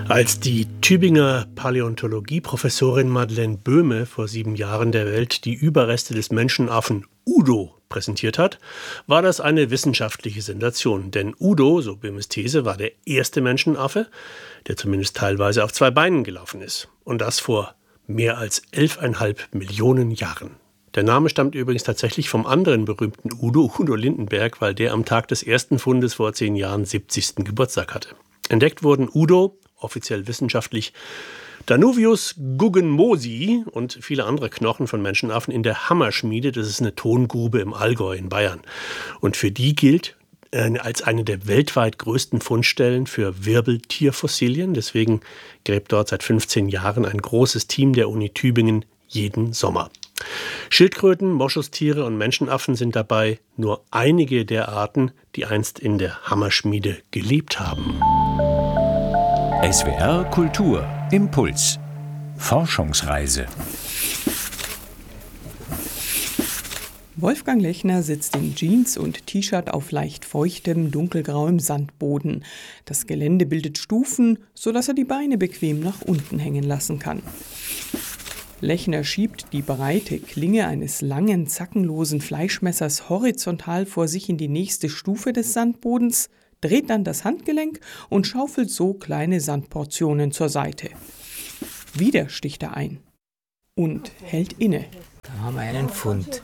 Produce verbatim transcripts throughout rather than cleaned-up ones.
Als die Tübinger Paläontologieprofessorin Madeleine Böhme vor sieben Jahren der Welt die Überreste des Menschenaffen Udo präsentiert hat, war das eine wissenschaftliche Sensation. Denn Udo, so Böhmes These, war der erste Menschenaffe, der zumindest teilweise auf zwei Beinen gelaufen ist. Und das vor mehr als elfeinhalb Millionen Jahren. Der Name stammt übrigens tatsächlich vom anderen berühmten Udo, Udo Lindenberg, weil der am Tag des ersten Fundes vor zehn Jahren siebzigsten Geburtstag hatte. Entdeckt wurden Udo, offiziell wissenschaftlich, Danuvius guggenmosi und viele andere Knochen von Menschenaffen in der Hammerschmiede. Das ist eine Tongrube im Allgäu in Bayern. Und für die gilt äh, als eine der weltweit größten Fundstellen für Wirbeltierfossilien. Deswegen gräbt dort seit fünfzehn Jahren ein großes Team der Uni Tübingen jeden Sommer. Schildkröten, Moschustiere und Menschenaffen sind dabei nur einige der Arten, die einst in der Hammerschmiede gelebt haben. S W R Kultur Impuls. Forschungsreise. Wolfgang Lechner sitzt in Jeans und T-Shirt auf leicht feuchtem, dunkelgrauem Sandboden. Das Gelände bildet Stufen, sodass er die Beine bequem nach unten hängen lassen kann. Lechner schiebt die breite Klinge eines langen, zackenlosen Fleischmessers horizontal vor sich in die nächste Stufe des Sandbodens, dreht dann das Handgelenk und schaufelt so kleine Sandportionen zur Seite. Wieder sticht er ein und hält inne. Da haben wir einen Fund.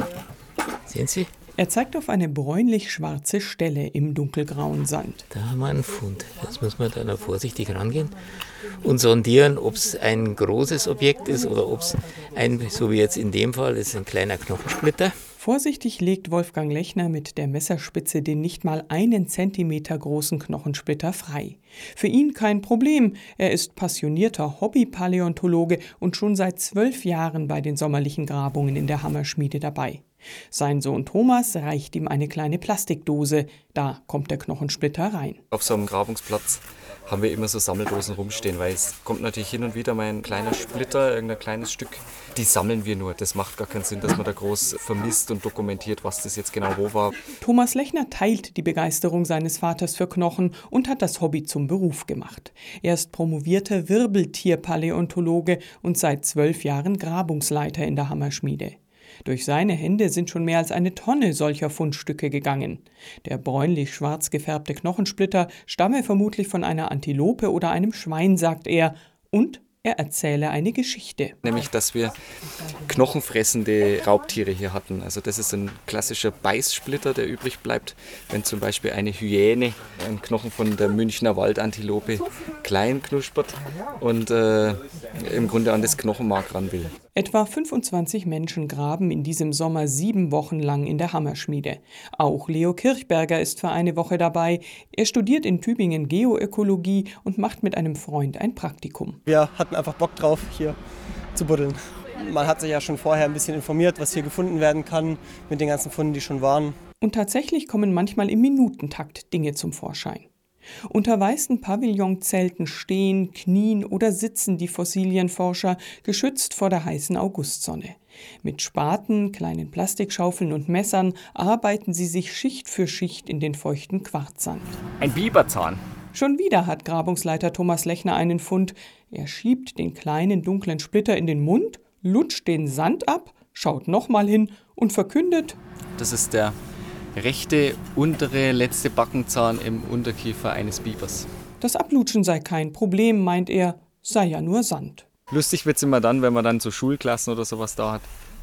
Sehen Sie? Er zeigt auf eine bräunlich-schwarze Stelle im dunkelgrauen Sand. Da haben wir einen Fund. Jetzt muss man da noch vorsichtig rangehen und sondieren, ob es ein großes Objekt ist oder ob es ein, so wie jetzt in dem Fall, ist ein kleiner Knochensplitter. Vorsichtig legt Wolfgang Lechner mit der Messerspitze den nicht mal einen Zentimeter großen Knochensplitter frei. Für ihn kein Problem. Er ist passionierter Hobby-Paläontologe und schon seit zwölf Jahren bei den sommerlichen Grabungen in der Hammerschmiede dabei. Sein Sohn Thomas reicht ihm eine kleine Plastikdose. Da kommt der Knochensplitter rein. Auf so einem Grabungsplatz haben wir immer so Sammeldosen rumstehen, weil es kommt natürlich hin und wieder mal ein kleiner Splitter, irgendein kleines Stück. Die sammeln wir nur. Das macht gar keinen Sinn, dass man da groß vermisst und dokumentiert, was das jetzt genau wo war. Thomas Lechner teilt die Begeisterung seines Vaters für Knochen und hat das Hobby zum Beruf gemacht. Er ist promovierter Wirbeltierpaläontologe und seit zwölf Jahren Grabungsleiter in der Hammerschmiede. Durch seine Hände sind schon mehr als eine Tonne solcher Fundstücke gegangen. Der bräunlich-schwarz gefärbte Knochensplitter stamme vermutlich von einer Antilope oder einem Schwein, sagt er, und er erzähle eine Geschichte. Nämlich, dass wir knochenfressende Raubtiere hier hatten. Also das ist ein klassischer Beißsplitter, der übrig bleibt, wenn zum Beispiel eine Hyäne einen Knochen von der Münchner Waldantilope klein knuspert und äh, im Grunde an das Knochenmark ran will. Etwa fünfundzwanzig Menschen graben in diesem Sommer sieben Wochen lang in der Hammerschmiede. Auch Leo Kirchberger ist für eine Woche dabei. Er studiert in Tübingen Geoökologie und macht mit einem Freund ein Praktikum. Wir hatten einfach Bock drauf, hier zu buddeln. Man hat sich ja schon vorher ein bisschen informiert, was hier gefunden werden kann, mit den ganzen Funden, die schon waren. Und tatsächlich kommen manchmal im Minutentakt Dinge zum Vorschein. Unter weißen Pavillonzelten stehen, knien oder sitzen die Fossilienforscher, geschützt vor der heißen Augustsonne. Mit Spaten, kleinen Plastikschaufeln und Messern arbeiten sie sich Schicht für Schicht in den feuchten Quarzsand. Ein Biberzahn. Schon wieder hat Grabungsleiter Thomas Lechner einen Fund. Er schiebt den kleinen dunklen Splitter in den Mund, lutscht den Sand ab, schaut nochmal hin und verkündet: Das ist der rechte untere letzte Backenzahn im Unterkiefer eines Bibers. Das Ablutschen sei kein Problem, meint er, sei ja nur Sand. Lustig wird es immer dann, wenn man dann so Schulklassen oder sowas da hat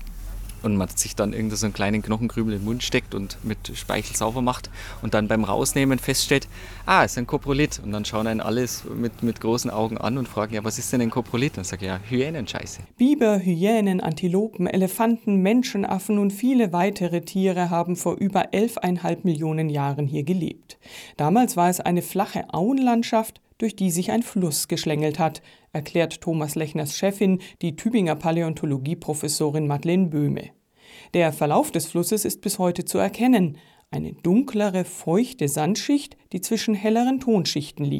und man sich dann irgend so einen kleinen Knochenkrümel in den Mund steckt und mit Speichel sauber macht und dann beim Rausnehmen feststellt, ah, es ist ein Koprolit. Und dann schauen einen alles mit, mit großen Augen an und fragen, ja, was ist denn ein Koprolit? Und sage ich, ja, Hyänenscheiße. Biber, Hyänen, Antilopen, Elefanten, Menschenaffen und viele weitere Tiere haben vor über elfeinhalb Millionen Jahren hier gelebt. Damals war es eine flache Auenlandschaft, durch die sich ein Fluss geschlängelt hat, erklärt Thomas Lechners Chefin, die Tübinger Paläontologieprofessorin Madeleine Böhme. Der Verlauf des Flusses ist bis heute zu erkennen. Eine dunklere, feuchte Sandschicht, die zwischen helleren Tonschichten liegt.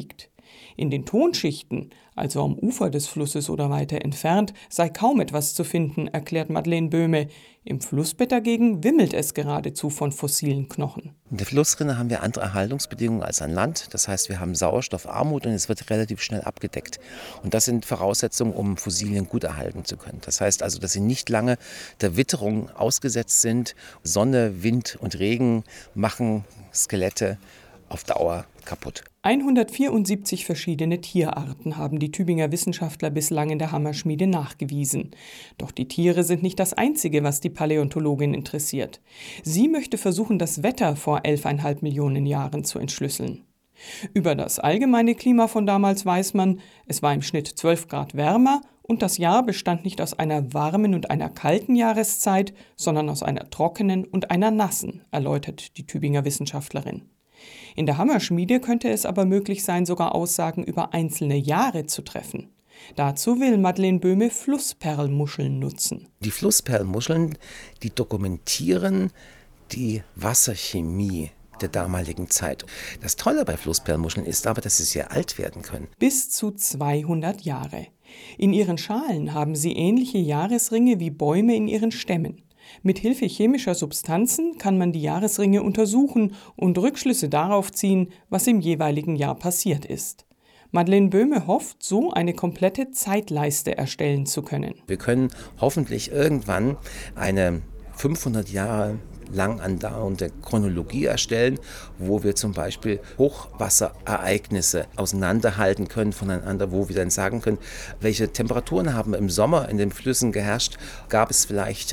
In den Tonschichten, also am Ufer des Flusses oder weiter entfernt, sei kaum etwas zu finden, erklärt Madeleine Böhme. Im Flussbett dagegen wimmelt es geradezu von fossilen Knochen. In der Flussrinne haben wir andere Erhaltungsbedingungen als an Land. Das heißt, wir haben Sauerstoffarmut und es wird relativ schnell abgedeckt. Und das sind Voraussetzungen, um Fossilien gut erhalten zu können. Das heißt also, dass sie nicht lange der Witterung ausgesetzt sind. Sonne, Wind und Regen machen Skelette auf Dauer kaputt. hundertvierundsiebzig verschiedene Tierarten haben die Tübinger Wissenschaftler bislang in der Hammerschmiede nachgewiesen. Doch die Tiere sind nicht das Einzige, was die Paläontologin interessiert. Sie möchte versuchen, das Wetter vor elfeinhalb Millionen Jahren zu entschlüsseln. Über das allgemeine Klima von damals weiß man, es war im Schnitt zwölf Grad wärmer und das Jahr bestand nicht aus einer warmen und einer kalten Jahreszeit, sondern aus einer trockenen und einer nassen, erläutert die Tübinger Wissenschaftlerin. In der Hammerschmiede könnte es aber möglich sein, sogar Aussagen über einzelne Jahre zu treffen. Dazu will Madeleine Böhme Flussperlmuscheln nutzen. Die Flussperlmuscheln, die dokumentieren die Wasserchemie der damaligen Zeit. Das Tolle bei Flussperlmuscheln ist aber, dass sie sehr alt werden können. Bis zu zweihundert Jahre. In ihren Schalen haben sie ähnliche Jahresringe wie Bäume in ihren Stämmen. Mit Hilfe chemischer Substanzen kann man die Jahresringe untersuchen und Rückschlüsse darauf ziehen, was im jeweiligen Jahr passiert ist. Madeleine Böhme hofft, so eine komplette Zeitleiste erstellen zu können. Wir können hoffentlich irgendwann eine fünfhundert Jahre lang andauernde Chronologie erstellen, wo wir zum Beispiel Hochwasserereignisse auseinanderhalten können voneinander, wo wir dann sagen können, welche Temperaturen haben im Sommer in den Flüssen geherrscht, gab es vielleicht